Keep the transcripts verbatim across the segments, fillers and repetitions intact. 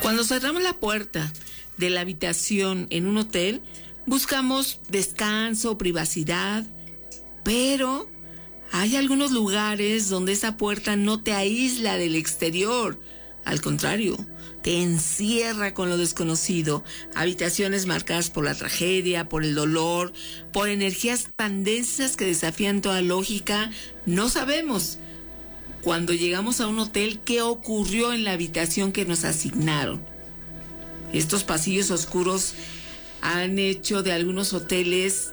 Cuando cerramos la puerta de la habitación en un hotel, buscamos descanso, privacidad, pero hay algunos lugares donde esa puerta no te aísla del exterior. Al contrario, te encierra con lo desconocido. Habitaciones marcadas por la tragedia, por el dolor, por energías tan densas que desafían toda lógica. No sabemos, cuando llegamos a un hotel, qué ocurrió en la habitación que nos asignaron. Estos pasillos oscuros han hecho de algunos hoteles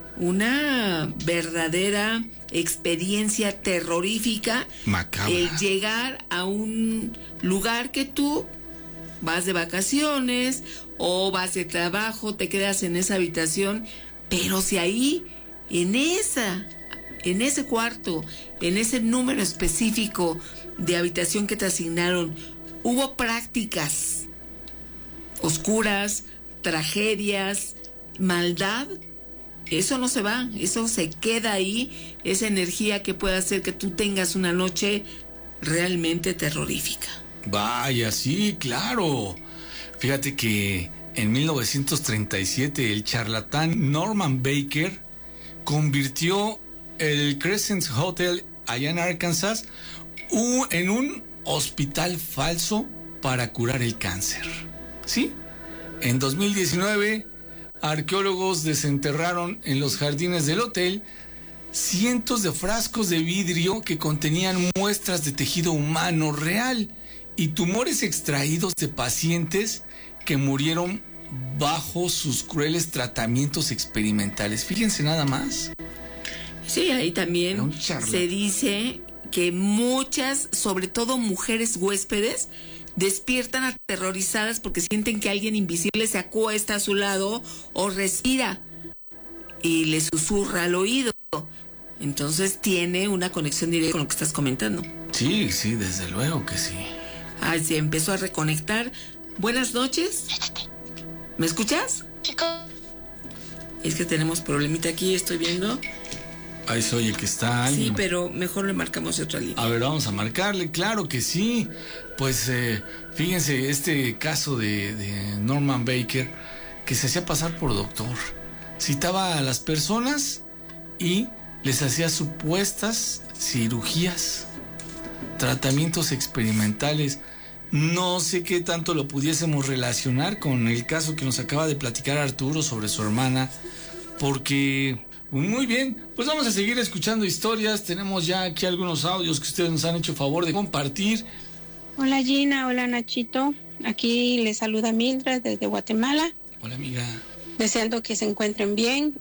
una verdadera experiencia terrorífica. Macabra. El llegar a un lugar que tú vas de vacaciones o vas de trabajo, te quedas en esa habitación, pero si ahí, en esa, en ese cuarto, en ese número específico de habitación que te asignaron, hubo prácticas oscuras, tragedias, maldad, eso no se va, eso se queda ahí, esa energía que puede hacer que tú tengas una noche realmente terrorífica. Vaya, sí, claro. Fíjate que en mil novecientos treinta y siete el charlatán Norman Baker convirtió el Crescent Hotel allá en Arkansas en un hospital falso para curar el cáncer. ¿Sí? En dos mil diecinueve, arqueólogos desenterraron en los jardines del hotel cientos de frascos de vidrio que contenían muestras de tejido humano real y tumores extraídos de pacientes que murieron bajo sus crueles tratamientos experimentales. Fíjense nada más. Sí, ahí también se dice que muchas, sobre todo mujeres huéspedes, despiertan aterrorizadas porque sienten que alguien invisible se acuesta a su lado o respira y le susurra al oído. Entonces tiene una conexión directa con lo que estás comentando. Sí, sí, desde luego que sí. Ah, se empezó a reconectar. Buenas noches. ¿Me escuchas? Chico. Es que tenemos problemita aquí, estoy viendo. Ahí se oye que está alguien. Sí, pero mejor le marcamos otra línea. A ver, vamos a marcarle, claro que sí. Pues eh, fíjense, este caso de, de Norman Baker, que se hacía pasar por doctor. Citaba a las personas y les hacía supuestas cirugías, tratamientos experimentales. No sé qué tanto lo pudiésemos relacionar con el caso que nos acaba de platicar Arturo sobre su hermana, porque... Muy bien, pues vamos a seguir escuchando historias. Tenemos ya aquí algunos audios que ustedes nos han hecho favor de compartir. Hola Gina, hola Nachito. Aquí les saluda Mildred desde Guatemala. Hola amiga. Deseando que se encuentren bien.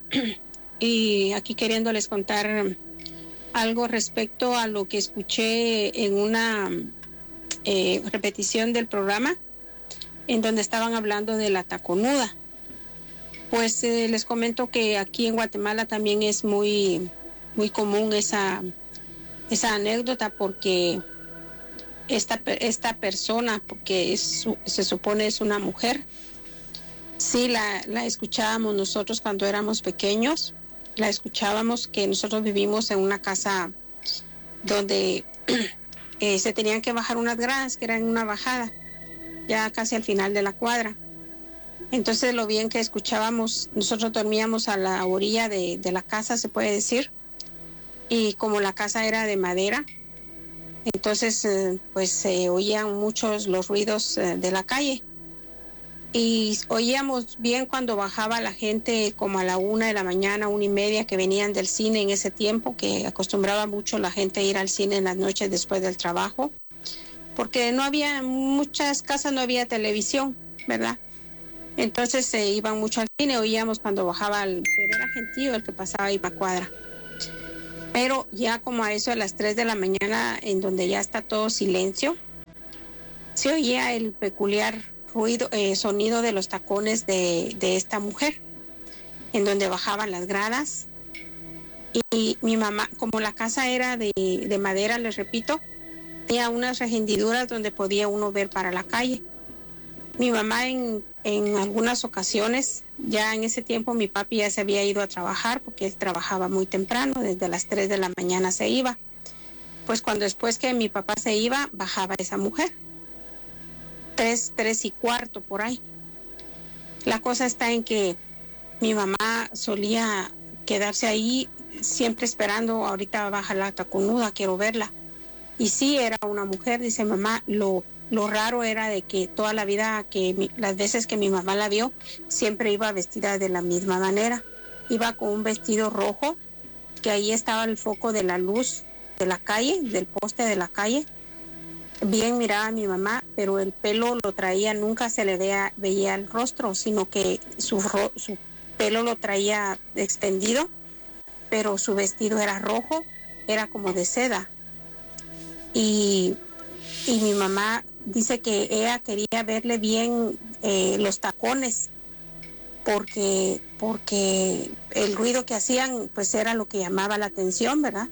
Y aquí queriéndoles contar algo respecto a lo que escuché en una eh, repetición del programa, en donde estaban hablando de la taconuda. Pues eh, les comento que aquí en Guatemala también es muy, muy común esa, esa anécdota, porque esta, esta persona, porque es, se supone es una mujer, sí la, la escuchábamos nosotros cuando éramos pequeños, la escuchábamos, que nosotros vivimos en una casa donde eh, se tenían que bajar unas gradas que eran una bajada, ya casi al final de la cuadra. Entonces lo bien que escuchábamos, nosotros dormíamos a la orilla de, de la casa, se puede decir, y como la casa era de madera, entonces eh, pues se oían muchos los ruidos eh, de la calle, y oíamos bien cuando bajaba la gente como a la una de la mañana, una y media, que venían del cine en ese tiempo, que acostumbraba mucho la gente a ir al cine en las noches después del trabajo, porque no había, en muchas casas no había televisión, ¿verdad? Entonces se eh, iban mucho al cine, oíamos cuando bajaba, el, pero era gentío el que pasaba ahí para cuadra. Pero ya como a eso de las tres de la mañana, en donde ya está todo silencio, se oía el peculiar ruido, eh, sonido de los tacones de, de esta mujer, en donde bajaban las gradas. Y, y mi mamá, como la casa era de, de madera, les repito, tenía unas regendiduras donde podía uno ver para la calle. Mi mamá en, en algunas ocasiones, ya en ese tiempo mi papi ya se había ido a trabajar, porque él trabajaba muy temprano, desde las tres de la mañana se iba. Pues cuando después que mi papá se iba, bajaba esa mujer. tres, tres y cuarto por ahí. La cosa está en que mi mamá solía quedarse ahí siempre esperando, ahorita baja la taconuda, quiero verla. Y sí, era una mujer, dice mamá, lo, lo raro era de que toda la vida, que mi, las veces que mi mamá la vio, siempre iba vestida de la misma manera. Iba con un vestido rojo, que ahí estaba el foco de la luz de la calle, del poste de la calle. Bien miraba a mi mamá, pero el pelo lo traía, nunca se le veía, veía el rostro, sino que su, su pelo lo traía extendido, pero su vestido era rojo, era como de seda. Y, y mi mamá dice que ella quería verle bien eh, los tacones, porque, porque el ruido que hacían pues era lo que llamaba la atención, ¿verdad?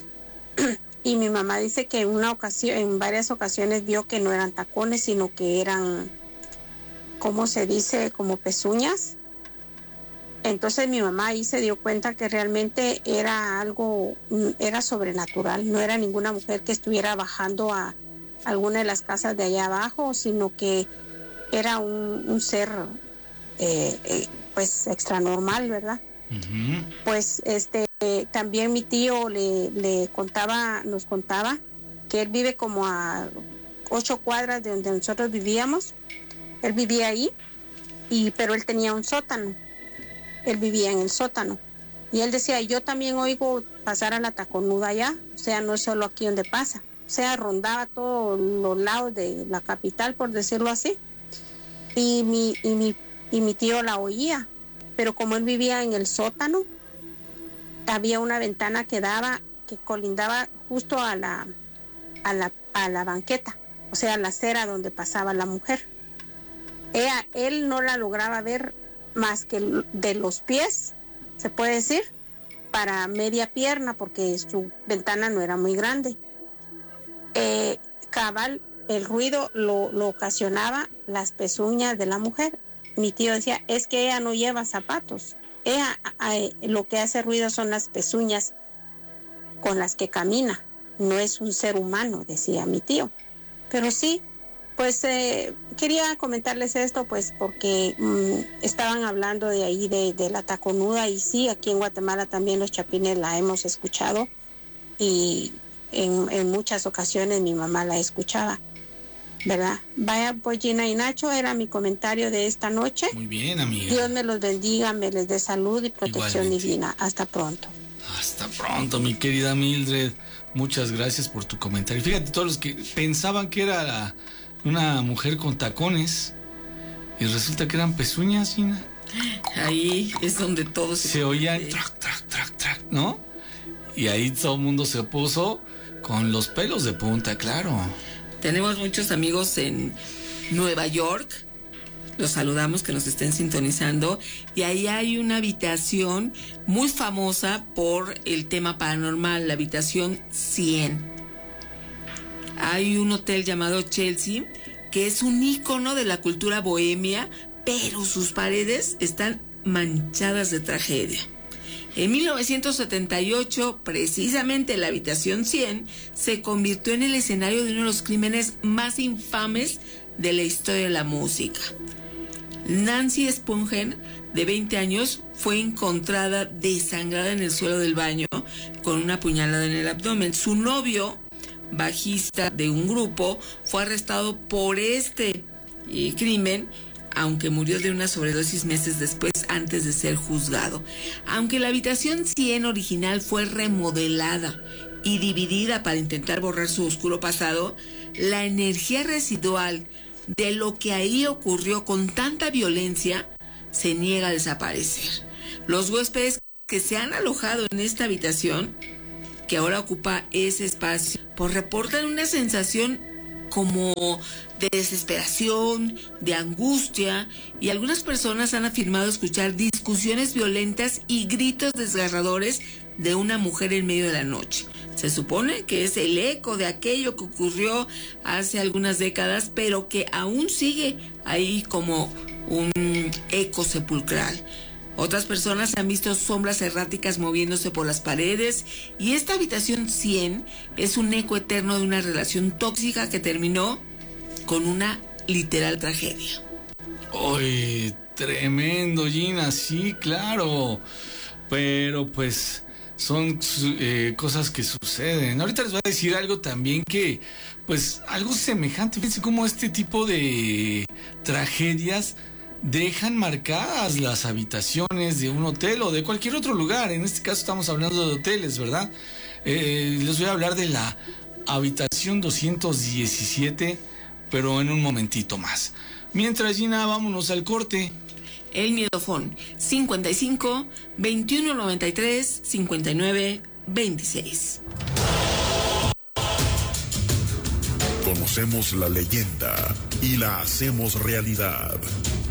Y mi mamá dice que en una ocasión, en varias ocasiones vio que no eran tacones, sino que eran, ¿cómo se dice? Como pezuñas. Entonces mi mamá ahí se dio cuenta que realmente era algo, era sobrenatural, no era ninguna mujer que estuviera bajando a alguna de las casas de allá abajo, sino que era un, un ser eh, eh, pues extra normal, ¿verdad? Uh-huh. Pues este también mi tío le, le contaba, nos contaba que él vive como a ocho cuadras de donde nosotros vivíamos. Él vivía ahí, y pero él tenía un sótano. Él vivía en el sótano. Y él decía, yo también oigo pasar a la taconuda allá, o sea, no es solo aquí donde pasa. O sea, rondaba todos los lados de la capital, por decirlo así. Y mi, y mi, y mi tío la oía, pero como él vivía en el sótano, había una ventana que daba, que colindaba justo a la, a la, a la banqueta, o sea, a la acera donde pasaba la mujer. Ella, él no la lograba ver más que de los pies, se puede decir, para media pierna, porque su ventana no era muy grande. Eh, cabal, el ruido lo, lo ocasionaba las pezuñas de la mujer. Mi tío decía, es que ella no lleva zapatos. Ella, eh, lo que hace ruido son las pezuñas con las que camina. No es un ser humano, decía mi tío. Pero sí, pues eh, quería comentarles esto, pues porque mmm, estaban hablando de ahí, de, de la taconuda, y sí, aquí en Guatemala también los chapines la hemos escuchado, y en, en muchas ocasiones mi mamá la escuchaba, ¿verdad? Vaya, pues Gina y Nacho, era mi comentario de esta noche. Muy bien, amiga. Dios me los bendiga, me les dé salud y protección Igualmente. Divina. Hasta pronto. Hasta pronto, mi querida Mildred. Muchas gracias por tu comentario. Fíjate, todos los que pensaban que era la, una mujer con tacones, y resulta que eran pezuñas, Gina. Ahí es donde todos se, se oían trac, trac, trac, trac, ¿no? Y ahí todo el mundo se puso con los pelos de punta, claro. Tenemos muchos amigos en Nueva York, los saludamos, que nos estén sintonizando, y ahí hay una habitación muy famosa por el tema paranormal, la habitación cien. Hay un hotel llamado Chelsea, que es un ícono de la cultura bohemia, pero sus paredes están manchadas de tragedia. En mil novecientos setenta y ocho, precisamente la habitación cien se convirtió en el escenario de uno de los crímenes más infames de la historia de la música. Nancy Spungen, de veinte años, fue encontrada desangrada en el suelo del baño con una puñalada en el abdomen. Su novio, bajista de un grupo, fue arrestado por este eh, crimen, aunque murió de una sobredosis meses después, antes de ser juzgado. Aunque la habitación cien original fue remodelada y dividida para intentar borrar su oscuro pasado, la energía residual de lo que ahí ocurrió con tanta violencia se niega a desaparecer. Los huéspedes que se han alojado en esta habitación, que ahora ocupa ese espacio, pues reportan una sensación como de desesperación, de angustia, y algunas personas han afirmado escuchar discusiones violentas y gritos desgarradores de una mujer en medio de la noche. Se supone que es el eco de aquello que ocurrió hace algunas décadas, pero que aún sigue ahí como un eco sepulcral. Otras personas han visto sombras erráticas moviéndose por las paredes, y esta habitación cien es un eco eterno de una relación tóxica que terminó con una literal tragedia. ¡Ay, tremendo, Gina! Sí, claro. Pero pues son eh, cosas que suceden. Ahorita les voy a decir algo también que, pues, algo semejante. Fíjense cómo este tipo de tragedias dejan marcadas las habitaciones de un hotel o de cualquier otro lugar. En este caso estamos hablando de hoteles, ¿verdad? Eh, les voy a hablar de la habitación doscientos diecisiete, pero en un momentito más. Mientras, Gina, vámonos al corte. El miedofón cincuenta y cinco, veintiuno noventa y tres, cincuenta y nueve, veintiséis. Conocemos la leyenda y la hacemos realidad.